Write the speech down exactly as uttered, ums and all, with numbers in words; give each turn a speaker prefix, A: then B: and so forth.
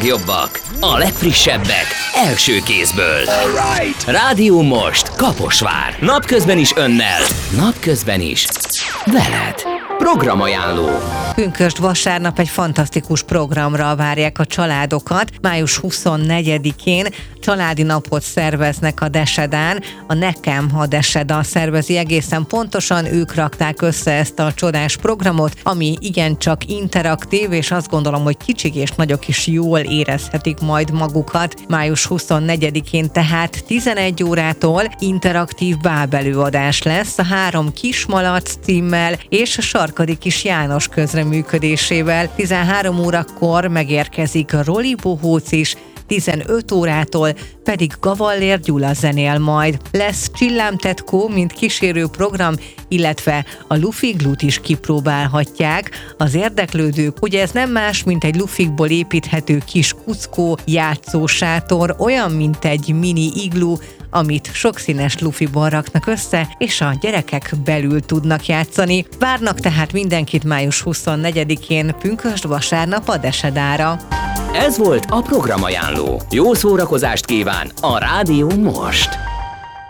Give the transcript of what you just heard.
A: legjobbak, a legfrissebbek, első kézből. Rádió Most, Kaposvár. Napközben is önnel, napközben is veled. Programajánló.
B: Pünkösd vasárnap egy fantasztikus programra várják a családokat. május huszonnegyedikén családi napot szerveznek a Desedán. A Nekem a Deseda szervezi egészen pontosan, ők rakták össze ezt a csodás programot, ami igencsak interaktív, és azt gondolom, hogy kicsik és nagyok is jól érezhetik majd magukat. május huszonnegyedikén tehát tizenegy órától interaktív bábelőadás lesz a Három Kismalac címmel és a Sarkadi Kis János közreműködésével. tizenhárom órakor megérkezik a Roli Bohóc is, tizenöt órától pedig Gavallér Gyula zenél majd. Lesz Csillámtetkó, mint kísérő program, illetve a Lufiglut is kipróbálhatják az érdeklődők. Ugye ez nem más, mint egy lufikból építhető kis kuckó játszósátor, olyan, mint egy mini iglu, amit sokszínes lufiból raknak össze, és a gyerekek belül tudnak játszani. Várnak tehát mindenkit május huszonnegyedikén pünkösd vasárnap a Desedára.
A: Ez volt a programajánló. Jó szórakozást kíván a Rádió Most.